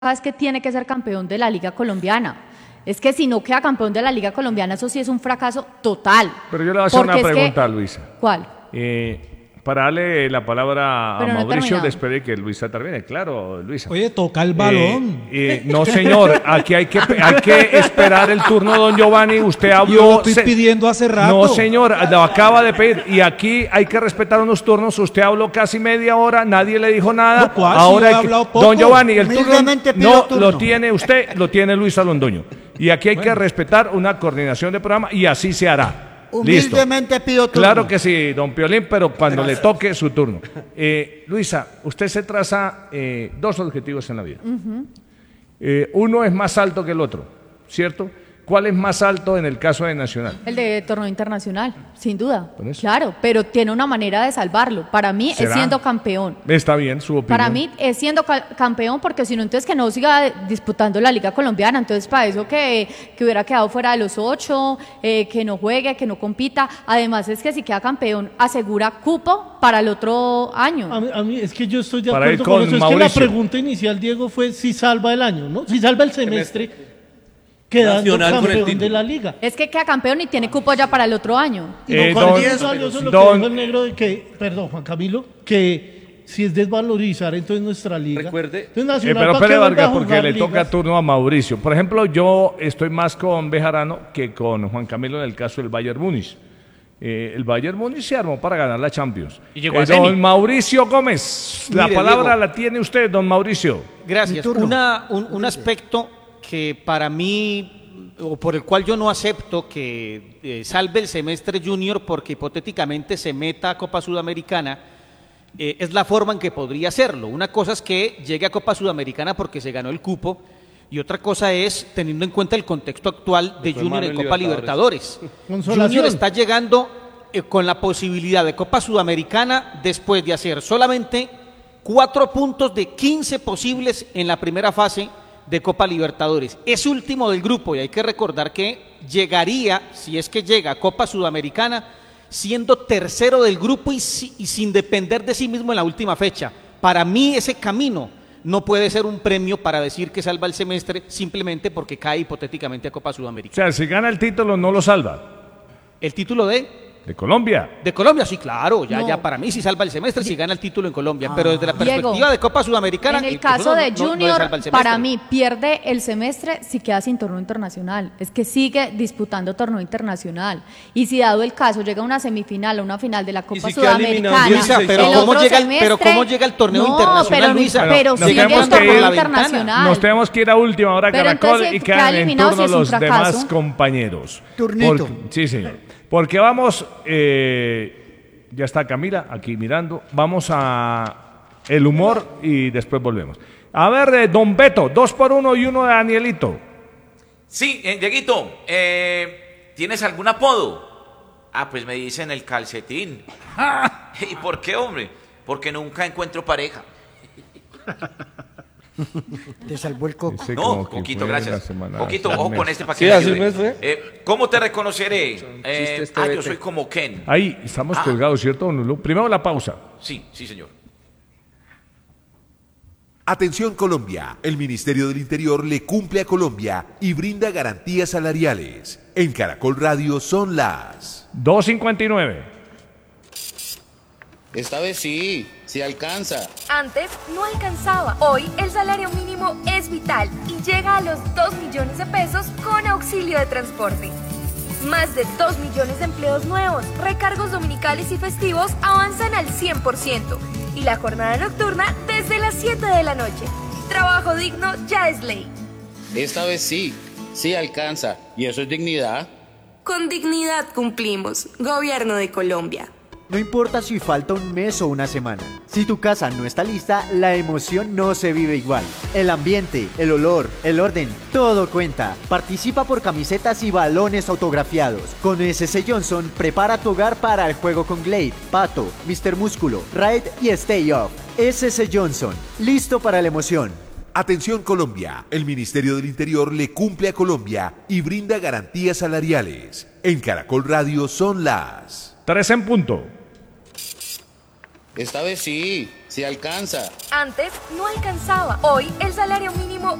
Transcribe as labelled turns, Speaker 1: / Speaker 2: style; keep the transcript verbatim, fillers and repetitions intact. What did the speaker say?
Speaker 1: es que tiene que ser campeón de la Liga Colombiana. Es que si no queda campeón de la Liga Colombiana, eso sí es un fracaso total.
Speaker 2: Pero yo le voy a hacer una pregunta, que... Luisa.
Speaker 1: ¿Cuál?
Speaker 2: Eh, para darle la palabra
Speaker 1: Pero
Speaker 2: a
Speaker 1: no
Speaker 2: Mauricio después de que Luisa termine. Claro, Luisa.
Speaker 3: Oye, toca el balón.
Speaker 2: Eh, eh, no, señor, aquí hay que, hay que esperar el turno, don Giovanni. Usted habló...
Speaker 3: Yo lo estoy se... pidiendo hace rato.
Speaker 2: No, señor, lo acaba de pedir. Y aquí hay que respetar unos turnos. Usted habló casi media hora, nadie le dijo nada.
Speaker 3: No, ¿cuál?
Speaker 2: Ahora
Speaker 3: sí,
Speaker 2: hay que...
Speaker 3: poco.
Speaker 2: Don Giovanni, el turno no
Speaker 4: turno.
Speaker 2: lo tiene usted, lo tiene Luisa Londoño. Y aquí hay bueno. que respetar una coordinación de programa y así se hará.
Speaker 4: Humildemente
Speaker 2: Listo.
Speaker 4: pido turno.
Speaker 2: Claro que sí, don Piolín, pero cuando Gracias. le toque su turno. Eh, Luisa, usted se traza eh, dos objetivos en la vida. Uh-huh. eh, uno es más alto que el otro, ¿cierto? ¿Cuál es más alto en el caso de Nacional?
Speaker 1: El de torneo internacional, sin duda. Claro, pero tiene una manera de salvarlo. Para mí ¿Será? es siendo campeón.
Speaker 2: Está bien, su opinión.
Speaker 1: Para mí es siendo campeón, porque si no, entonces que no siga disputando la Liga Colombiana. Entonces, para eso que, que hubiera quedado fuera de los ocho, eh, que no juegue, que no compita. Además, es que si queda campeón, asegura cupo para el otro año.
Speaker 3: A mí, a mí es que yo estoy de
Speaker 2: para
Speaker 3: acuerdo
Speaker 2: con,
Speaker 3: con eso. Es
Speaker 2: Mauricio.
Speaker 3: que la pregunta inicial, Diego, fue si salva el año, ¿no? Si salva el semestre. Quedando campeón de la liga.
Speaker 1: Es que queda campeón y tiene cupo ya para el otro año.
Speaker 3: Y no,
Speaker 2: eh,
Speaker 3: con
Speaker 2: don,
Speaker 3: eso, eso es lo
Speaker 2: don,
Speaker 3: que dijo el negro de que, perdón, Juan Camilo, que si es desvalorizar entonces nuestra liga.
Speaker 5: Recuerde.
Speaker 3: Entonces, Nacional,
Speaker 2: eh, pero Pérez Vargas, porque le
Speaker 3: ligas?
Speaker 2: toca turno a Mauricio. Por ejemplo, yo estoy más con Bejarano que con Juan Camilo en el caso del Bayern Múnich. Eh, el Bayern Múnich se armó para ganar la Champions.
Speaker 5: Y llegó
Speaker 2: eh,
Speaker 5: a semi.
Speaker 2: Don Mauricio Gómez,
Speaker 5: Mire,
Speaker 2: la palabra
Speaker 5: Diego,
Speaker 2: la tiene usted, don Mauricio.
Speaker 5: Gracias. Una, un, un aspecto que para mí, o por el cual yo no acepto que eh, salve el semestre junior porque hipotéticamente se meta a Copa Sudamericana, eh, es la forma en que podría hacerlo. Una cosa es que llegue a Copa Sudamericana porque se ganó el cupo, y otra cosa es teniendo en cuenta el contexto actual de Junior en Copa Libertadores. Junior está llegando eh, con la posibilidad de Copa Sudamericana después de hacer solamente cuatro puntos de quince posibles en la primera fase de Copa Libertadores. Es último del grupo y hay que recordar que llegaría, si es que llega a Copa Sudamericana, siendo tercero del grupo y, si, y sin depender de sí mismo en la última fecha. Para mí ese camino no puede ser un premio para decir que salva el semestre simplemente porque cae hipotéticamente a Copa Sudamericana.
Speaker 2: O sea, si gana el título no lo salva.
Speaker 5: ¿El título de?
Speaker 2: De Colombia.
Speaker 5: De Colombia, sí, claro, ya,
Speaker 1: no.
Speaker 5: ya para mí sí salva el semestre si gana el título en Colombia,
Speaker 1: ah.
Speaker 5: pero desde la perspectiva
Speaker 1: Diego,
Speaker 5: de Copa Sudamericana.
Speaker 1: En el caso
Speaker 5: no,
Speaker 1: de
Speaker 5: no,
Speaker 1: Junior,
Speaker 5: no, no
Speaker 1: para mí pierde el semestre si queda sin torneo internacional. Es que sigue disputando torneo internacional. Y si dado el caso llega a una semifinal o una final de la Copa
Speaker 5: si
Speaker 1: Sudamericana,
Speaker 5: Luisa, pero,
Speaker 1: el
Speaker 5: ¿cómo
Speaker 1: otro
Speaker 5: llega el,
Speaker 1: semestre,
Speaker 5: pero cómo llega el torneo
Speaker 1: no,
Speaker 5: internacional,
Speaker 1: pero,
Speaker 5: Luisa?
Speaker 1: Pero, pero sigue el torneo internacional.
Speaker 2: Nos tenemos que ir a última hora,
Speaker 1: pero
Speaker 2: Caracol,
Speaker 1: entonces,
Speaker 2: y quedan en turno
Speaker 1: si
Speaker 2: los
Speaker 1: fracaso.
Speaker 2: demás compañeros.
Speaker 4: Turnito.
Speaker 2: Porque, sí, señor. Porque vamos... Eh, ya está Camila aquí mirando. Vamos a el humor y después volvemos. A ver, eh, don Beto, dos por uno y uno de Danielito.
Speaker 6: Sí, eh, Dieguito, eh, ¿tienes algún apodo? Ah, pues me dicen el calcetín. ¿Y por qué, hombre? Porque nunca encuentro pareja.
Speaker 4: Te salvó el coco.
Speaker 2: Ese
Speaker 6: No, Coquito, gracias. Coquito, ojo con este paquete.
Speaker 5: Sí, así me fue.
Speaker 6: Eh, ¿Cómo te reconoceré? Eh,
Speaker 5: este
Speaker 6: ah, yo soy como Ken.
Speaker 2: Ahí estamos
Speaker 6: Ah.
Speaker 2: colgados, ¿cierto, don Lulú? Primero la pausa.
Speaker 6: Sí, sí, señor.
Speaker 7: Atención Colombia, el Ministerio del Interior le cumple a Colombia y brinda garantías salariales. En Caracol Radio son las
Speaker 2: dos cincuenta y nueve.
Speaker 8: Esta vez sí, sí alcanza.
Speaker 9: Antes no alcanzaba. Hoy el salario mínimo es vital y llega a los dos millones de pesos con auxilio de transporte. Más de dos millones de empleos nuevos, recargos dominicales y festivos avanzan al cien por ciento. Y la jornada nocturna desde las siete de la noche. Trabajo digno ya es ley.
Speaker 8: Esta vez sí, sí alcanza. ¿Y eso es dignidad?
Speaker 9: Con dignidad cumplimos. Gobierno de Colombia.
Speaker 10: No importa si falta un mes o una semana. Si tu casa no está lista, la emoción no se vive igual. El ambiente, el olor, el orden, todo cuenta. Participa por camisetas y balones autografiados. Con S C Johnson, prepara tu hogar para el juego con Glade, Pato, mister Músculo, Raid y Stay Off. S C Johnson, listo para la emoción.
Speaker 7: Atención Colombia, el Ministerio del Interior le cumple a Colombia y brinda garantías salariales. En Caracol Radio son las
Speaker 2: Tres en punto.
Speaker 8: Esta vez sí, sí alcanza.
Speaker 9: Antes no alcanzaba. Hoy el salario mínimo